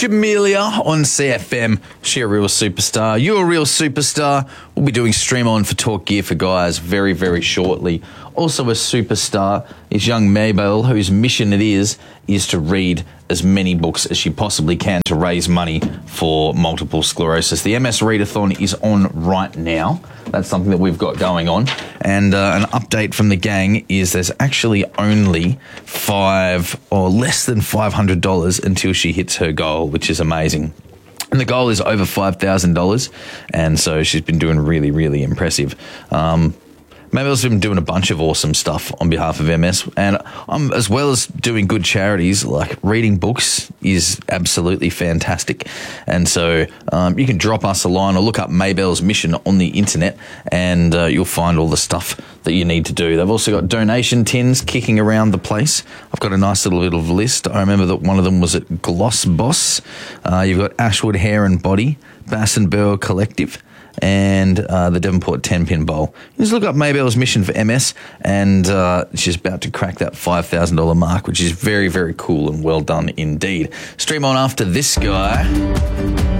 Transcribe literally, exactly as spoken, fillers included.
Jamelia on C F M. She a real superstar. You a real superstar. We'll be doing Stream On for Talk Gear for Guys very, very shortly. Also a superstar is young Mabel, whose mission it is, is to read as many books as she possibly can to raise money for multiple sclerosis. The M S Readathon is on right now. That's something that we've got going on. And uh, an update from the gang is there's actually only five or less than five hundred dollars until she hits her goal, which is amazing. And the goal is over five thousand dollars. And so she's been doing really, really impressive. Um, Mabel's been doing a bunch of awesome stuff on behalf of M S, and um, as well as doing good charities, like reading books is absolutely fantastic. And so um, you can drop us a line or look up Mabel's mission on the internet, and uh, you'll find all the stuff that you need to do. They've also got donation tins kicking around the place. I've got a nice little little list. I remember that one of them was at Gloss Boss. Uh, you've got Ashwood Hair and Body, Bass and Burr Collective, and uh, the Devonport ten-pin bowl. You just look up Mabel's mission for M S, and uh, she's about to crack that five thousand dollars mark, which is very, very cool and well done indeed. Stream on after this guy.